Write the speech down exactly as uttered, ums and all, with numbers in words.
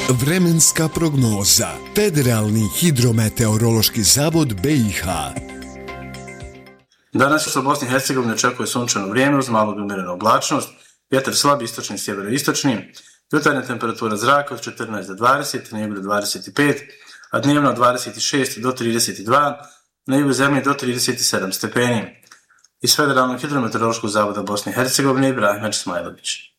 Vremenska prognoza. Federalni hidrometeorološki zavod B i H. Danas se u Bosni i Hercegovini očekuje sunčano vrijeme uz malu umjerenu oblačnost, vjetar slab istočni i sjeveroistočni, jutarnja temperatura zraka od četrnaest do dvadeset, na jugu do dvadeset pet, a dnevno od dvadeset šest do trideset dva, na jugu zemlje do trideset sedam stepeni. Iz Federalnog hidrometeorološkog zavoda Bosne i Hercegovine Ibrahim Hadžismajlović.